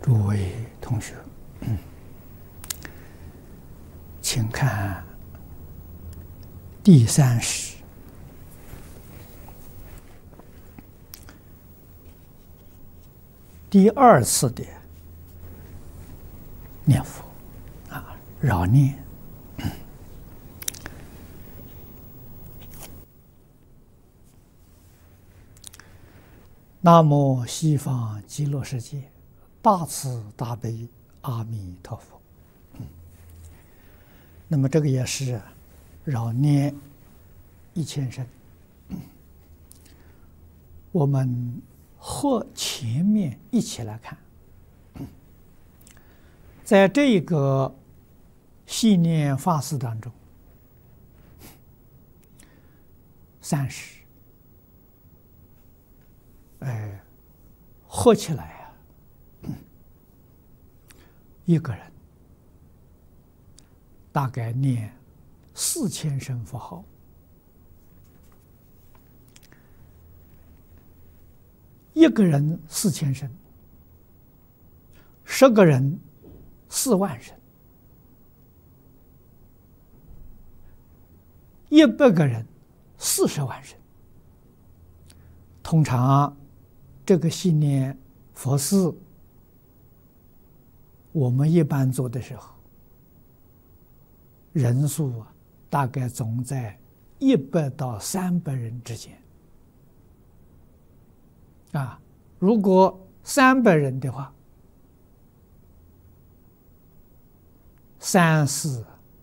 诸位同学，请看第30第2次的念佛绕念。南无西方极乐世界大慈大悲阿弥陀佛。那么这个也是绕念1000声。我们和前面一起来看，在这个系念法事当中，30，合起来一个人大概念4000声佛号，一个人4000声，10个人4万声，100个人40万声。通常这个系念佛事，我们一般做的时候，人数大概总在100到300人之间。如果300人的话，3、4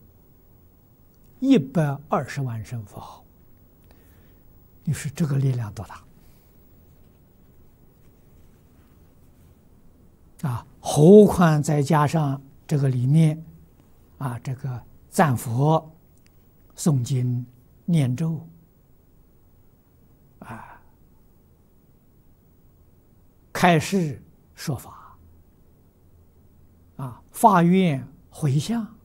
120万声佛号，你说这个力量多大？何况再加上这个里面这个赞佛、诵经、念咒开示说法法愿回向